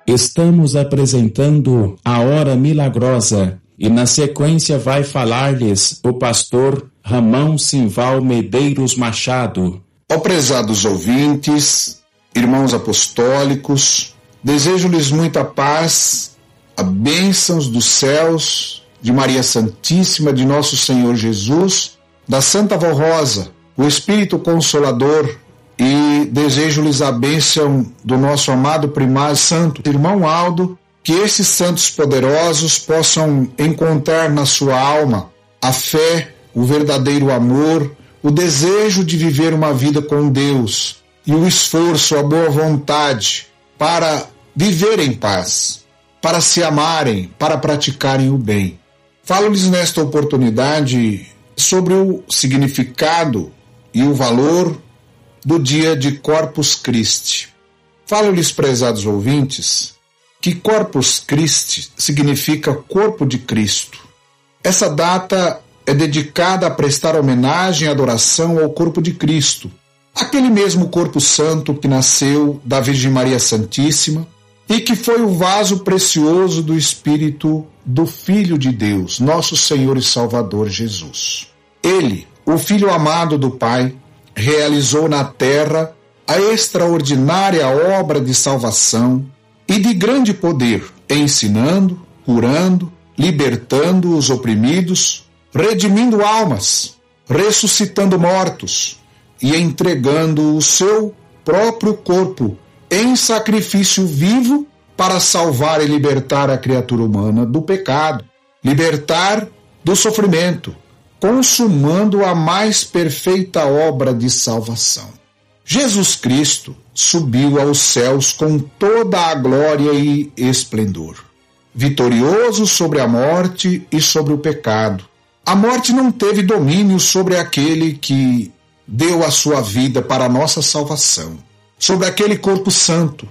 Estamos apresentando a Hora Milagrosa e na sequência vai falar-lhes o pastor Ramão Simval Medeiros Machado. Ó prezados ouvintes, irmãos apostólicos, desejo-lhes muita paz, a bênçãos dos céus, de Maria Santíssima, de nosso Senhor Jesus, da Santa Vó Rosa, o Espírito Consolador, e desejo-lhes a bênção do nosso amado Primário Santo, irmão Aldo, que esses santos poderosos possam encontrar na sua alma a fé, o verdadeiro amor, o desejo de viver uma vida com Deus e o esforço, a boa vontade para viver em paz, para se amarem, para praticarem o bem. Falo-lhes nesta oportunidade sobre o significado e o valor do dia de Corpus Christi. Falo-lhes, prezados ouvintes, que Corpus Christi significa corpo de Cristo. Essa data é dedicada a prestar homenagem e adoração ao corpo de Cristo, aquele mesmo corpo santo que nasceu da Virgem Maria Santíssima e que foi o vaso precioso do Espírito do Filho de Deus, nosso Senhor e Salvador Jesus. Ele, o Filho amado do Pai, realizou na terra a extraordinária obra de salvação e de grande poder, ensinando, curando, libertando os oprimidos, redimindo almas, ressuscitando mortos e entregando o seu próprio corpo em sacrifício vivo para salvar e libertar a criatura humana do pecado, libertar do sofrimento, consumando a mais perfeita obra de salvação. Jesus Cristo subiu aos céus com toda a glória e esplendor, vitorioso sobre a morte e sobre o pecado. A morte não teve domínio sobre aquele que deu a sua vida para a nossa salvação, sobre aquele corpo santo,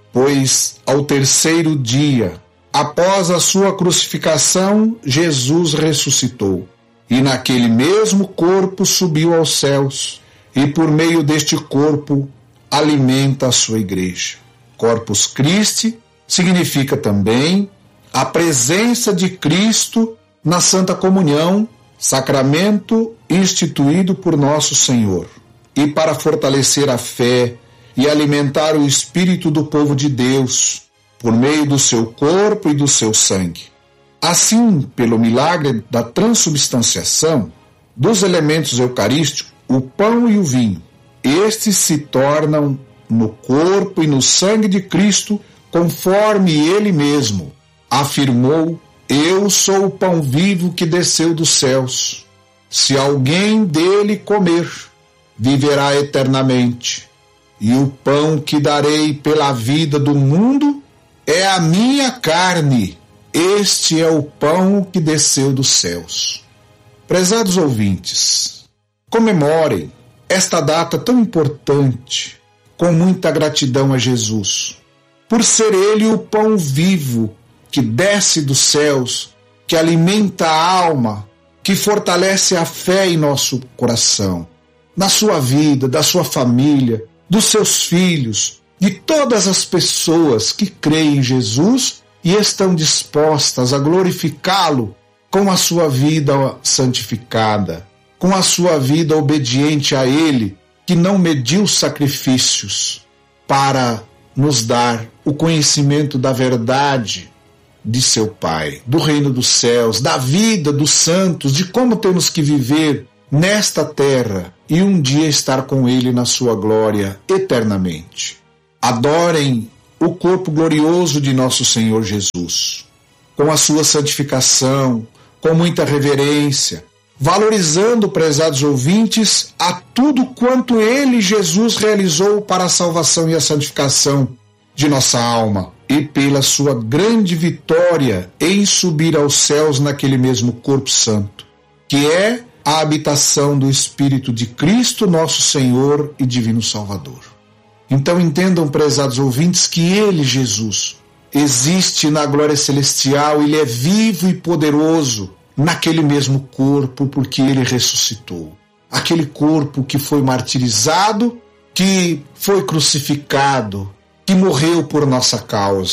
pois ao terceiro dia, após a sua crucificação, Jesus ressuscitou. E naquele mesmo corpo subiu aos céus, e por meio deste corpo alimenta a sua igreja. Corpus Christi significa também a presença de Cristo na Santa Comunhão, sacramento instituído por nosso Senhor. E para fortalecer a fé e alimentar o espírito do povo de Deus, por meio do seu corpo e do seu sangue. Assim, pelo milagre da transubstanciação dos elementos eucarísticos, o pão e o vinho, estes se tornam no corpo e no sangue de Cristo, conforme ele mesmo afirmou: eu sou o pão vivo que desceu dos céus. Se alguém dele comer, viverá eternamente. E o pão que darei pela vida do mundo é a minha carne. Este é o pão que desceu dos céus. Prezados ouvintes, comemorem esta data tão importante com muita gratidão a Jesus, por ser ele o pão vivo que desce dos céus, que alimenta a alma, que fortalece a fé em nosso coração, na sua vida, da sua família, dos seus filhos, de todas as pessoas que creem em Jesus e estão dispostas a glorificá-lo com a sua vida santificada, com a sua vida obediente a ele, que não mediu sacrifícios para nos dar o conhecimento da verdade de seu Pai, do reino dos céus, da vida dos santos, de como temos que viver nesta terra e um dia estar com ele na sua glória eternamente. Adorem o corpo glorioso de nosso Senhor Jesus, com a sua santificação, com muita reverência, valorizando, prezados ouvintes, a tudo quanto ele, Jesus, realizou para a salvação e a santificação de nossa alma, e pela sua grande vitória em subir aos céus naquele mesmo corpo santo, que é a habitação do Espírito de Cristo, nosso Senhor e Divino Salvador. Então entendam, prezados ouvintes, que ele, Jesus, existe na glória celestial, ele é vivo e poderoso naquele mesmo corpo, porque ele ressuscitou. Aquele corpo que foi martirizado, que foi crucificado, que morreu por nossa causa.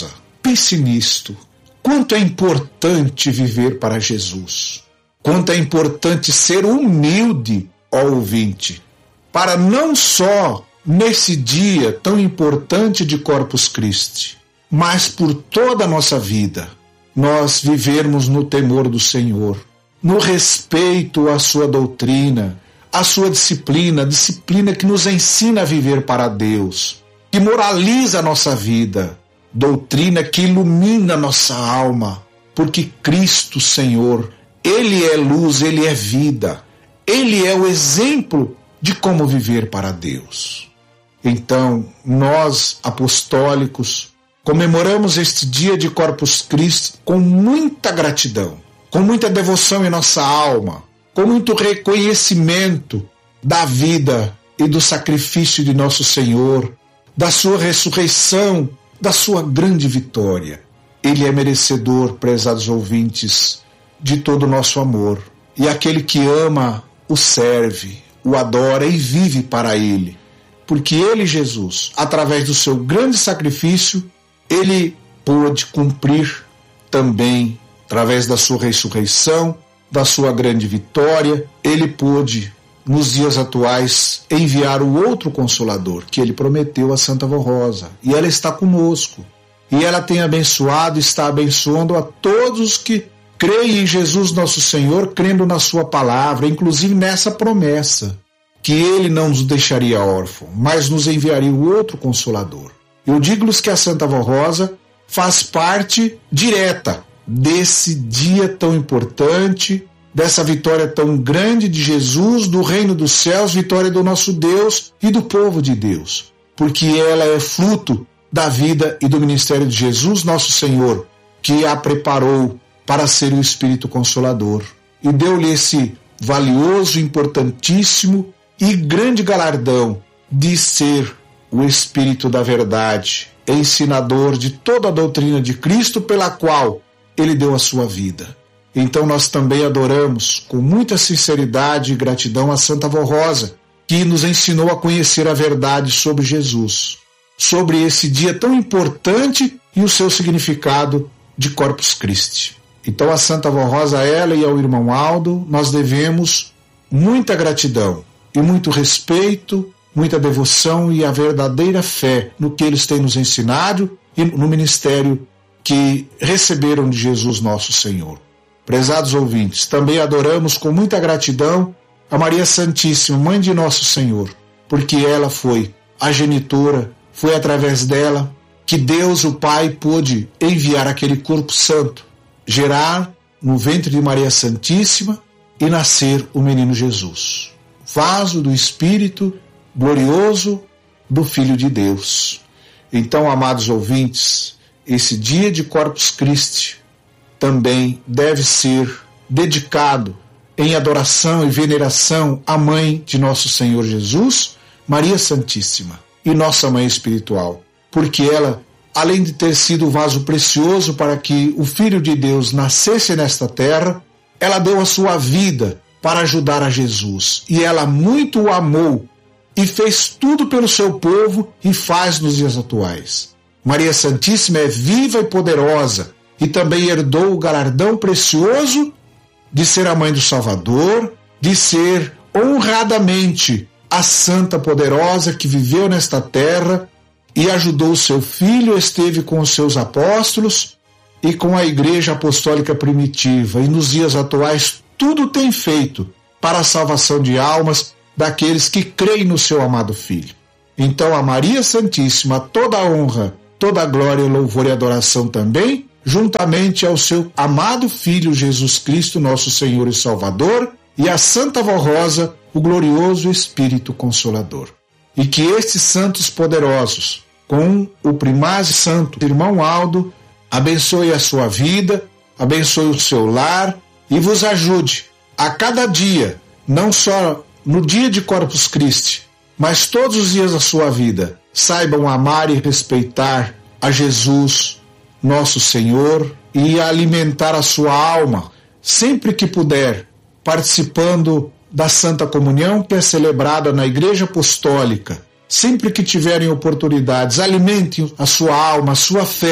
Pense nisto. Quanto é importante viver para Jesus. Quanto é importante ser humilde, ó ouvinte, para não só nesse dia tão importante de Corpus Christi, mas por toda a nossa vida, nós vivermos no temor do Senhor, no respeito à sua doutrina, à sua disciplina, a disciplina que nos ensina a viver para Deus, que moraliza a nossa vida, doutrina que ilumina nossa alma, porque Cristo, Senhor, Ele é luz, Ele é vida, Ele é o exemplo de como viver para Deus. Então, nós, apostólicos, comemoramos este dia de Corpus Christi com muita gratidão, com muita devoção em nossa alma, com muito reconhecimento da vida e do sacrifício de nosso Senhor, da sua ressurreição, da sua grande vitória. Ele é merecedor, prezados ouvintes, de todo o nosso amor. E aquele que ama, o serve, o adora e vive para Ele. Porque Ele, Jesus, através do seu grande sacrifício, Ele pôde cumprir também, através da sua ressurreição, da sua grande vitória, Ele pôde, nos dias atuais, enviar o outro Consolador, que Ele prometeu a Santa Vó Rosa. E ela está conosco. E ela tem abençoado e está abençoando a todos os que creem em Jesus nosso Senhor, crendo na sua palavra, inclusive nessa promessa, que Ele não nos deixaria órfãos, mas nos enviaria o outro Consolador. Eu digo-lhes que a Santa Vó Rosa faz parte direta desse dia tão importante, dessa vitória tão grande de Jesus, do reino dos céus, vitória do nosso Deus e do povo de Deus, porque ela é fruto da vida e do ministério de Jesus, nosso Senhor, que a preparou para ser o Espírito Consolador e deu-lhe esse valioso, importantíssimo e grande galardão de ser o Espírito da verdade, ensinador de toda a doutrina de Cristo, pela qual Ele deu a sua vida. Então nós também adoramos com muita sinceridade e gratidão a Santa Vó Rosa, que nos ensinou a conhecer a verdade sobre Jesus, sobre esse dia tão importante e o seu significado de Corpus Christi. Então a Santa Vó Rosa, a ela e ao irmão Aldo, nós devemos muita gratidão e muito respeito, muita devoção e a verdadeira fé no que eles têm nos ensinado e no ministério que receberam de Jesus nosso Senhor. Prezados ouvintes, também adoramos com muita gratidão a Maria Santíssima, Mãe de Nosso Senhor, porque ela foi a genitora, foi através dela que Deus, o Pai, pôde enviar aquele corpo santo, gerar no ventre de Maria Santíssima e nascer o menino Jesus, vaso do Espírito glorioso do Filho de Deus. Então, amados ouvintes, esse dia de Corpus Christi também deve ser dedicado em adoração e veneração à Mãe de nosso Senhor Jesus, Maria Santíssima, e nossa Mãe espiritual, porque ela, além de ter sido o vaso precioso para que o Filho de Deus nascesse nesta terra, ela deu a sua vida para ajudar a Jesus, e ela muito o amou e fez tudo pelo seu povo e faz nos dias atuais. Maria Santíssima é viva e poderosa e também herdou o galardão precioso de ser a Mãe do Salvador, de ser honradamente a Santa Poderosa que viveu nesta terra e ajudou o seu Filho, esteve com os seus apóstolos e com a Igreja Apostólica Primitiva, e nos dias atuais tudo tem feito para a salvação de almas daqueles que creem no seu amado Filho. Então a Maria Santíssima, toda a honra, toda a glória, louvor e adoração também, juntamente ao seu amado Filho Jesus Cristo, nosso Senhor e Salvador, e a Santa Vó Rosa, o glorioso Espírito Consolador. E que estes santos poderosos, com o primaz santo irmão Aldo, abençoe a sua vida, abençoe o seu lar e vos ajude a cada dia, não só no dia de Corpus Christi, mas todos os dias da sua vida, saibam amar e respeitar a Jesus, nosso Senhor, e alimentar a sua alma, sempre que puder, participando da Santa Comunhão, que é celebrada na Igreja Apostólica. Sempre que tiverem oportunidades, alimentem a sua alma, a sua fé,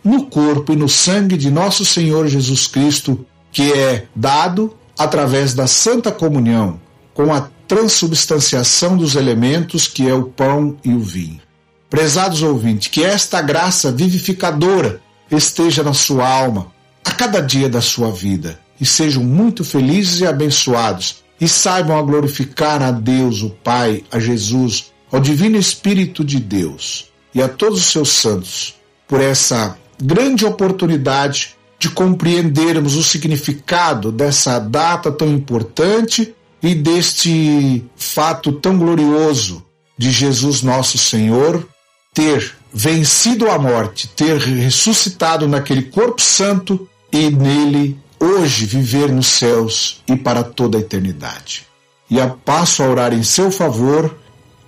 no corpo e no sangue de nosso Senhor Jesus Cristo, que é dado através da Santa Comunhão, com a transubstanciação dos elementos que é o pão e o vinho. Prezados ouvintes, que esta graça vivificadora esteja na sua alma a cada dia da sua vida, e sejam muito felizes e abençoados, e saibam a glorificar a Deus, o Pai, a Jesus, ao Divino Espírito de Deus e a todos os seus santos, por essa grande oportunidade de compreendermos o significado dessa data tão importante e deste fato tão glorioso de Jesus nosso Senhor ter vencido a morte, ter ressuscitado naquele corpo santo e nele hoje viver nos céus e para toda a eternidade. E passo a orar em seu favor,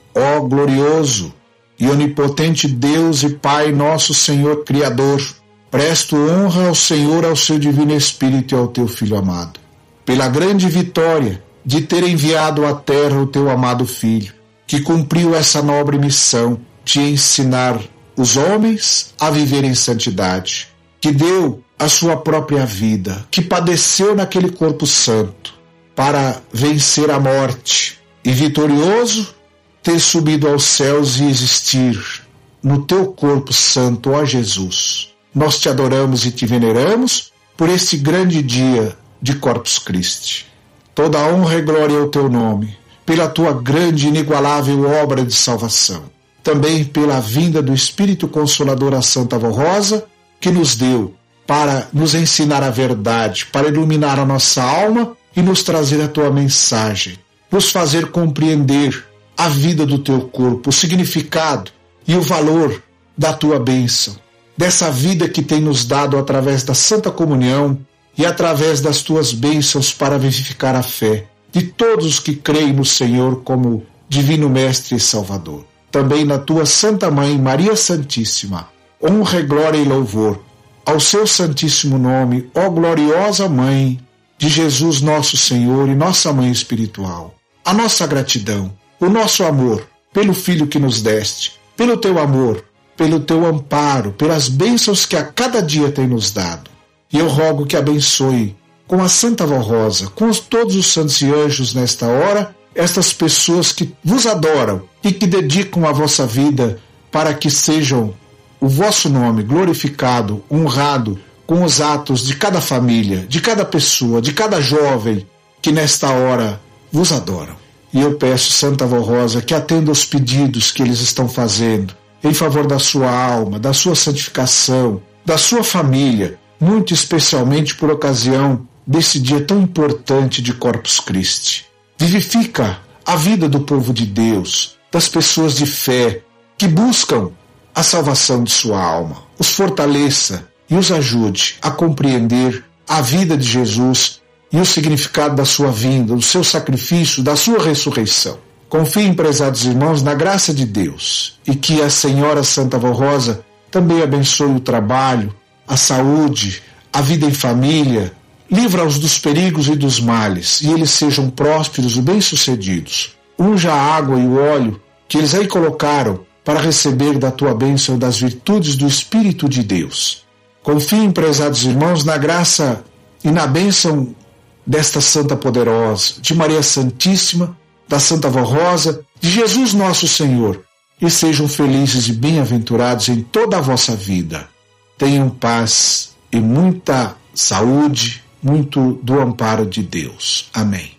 ó glorioso e onipotente Deus e Pai nosso Senhor Criador, presto honra ao Senhor, ao seu Divino Espírito e ao teu Filho amado, pela grande vitória de ter enviado à terra o teu amado Filho, que cumpriu essa nobre missão de ensinar os homens a viver em santidade, que deu a sua própria vida, que padeceu naquele corpo santo para vencer a morte e vitorioso ter subido aos céus e existir no teu corpo santo, ó Jesus. Nós te adoramos e te veneramos por este grande dia de Corpus Christi. Toda a honra e glória ao teu nome, pela tua grande e inigualável obra de salvação. Também pela vinda do Espírito Consolador a Santa Avó Rosa, que nos deu para nos ensinar a verdade, para iluminar a nossa alma e nos trazer a tua mensagem, nos fazer compreender a vida do teu corpo, o significado e o valor da tua bênção, dessa vida que tem nos dado através da Santa Comunhão e através das tuas bênçãos para vivificar a fé de todos os que creem no Senhor como Divino Mestre e Salvador. Também na tua Santa Mãe, Maria Santíssima, honra, glória e louvor ao seu santíssimo nome, ó gloriosa Mãe de Jesus nosso Senhor e nossa Mãe espiritual. A nossa gratidão, o nosso amor pelo Filho que nos deste, pelo teu amor, pelo teu amparo, pelas bênçãos que a cada dia tem nos dado. E eu rogo que abençoe com a Santa Avó Rosa, com todos os santos e anjos nesta hora, estas pessoas que vos adoram e que dedicam a vossa vida para que sejam o vosso nome glorificado, honrado com os atos de cada família, de cada pessoa, de cada jovem que nesta hora vos adoram. E eu peço, Santa Avó Rosa, que atenda aos pedidos que eles estão fazendo em favor da sua alma, da sua santificação, da sua família, muito especialmente por ocasião desse dia tão importante de Corpus Christi. Vivifica a vida do povo de Deus, das pessoas de fé que buscam a salvação de sua alma. Os fortaleça e os ajude a compreender a vida de Jesus e o significado da sua vinda, do seu sacrifício, da sua ressurreição. Confiem, prezados irmãos, na graça de Deus e que a Senhora Santa Avó Rosa também abençoe o trabalho, a saúde, a vida em família, livra-os dos perigos e dos males e eles sejam prósperos e bem-sucedidos. Unja a água e o óleo que eles aí colocaram para receber da tua bênção e das virtudes do Espírito de Deus. Confiem, prezados irmãos, na graça e na bênção desta Santa Poderosa, de Maria Santíssima, da Santa Avó Rosa, de Jesus nosso Senhor, e sejam felizes e bem-aventurados em toda a vossa vida. Tenham paz e muita saúde, muito do amparo de Deus. Amém.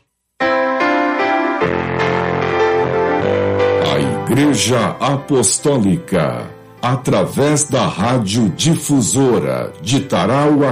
A Igreja Apostólica, através da Rádio Difusora de Tarau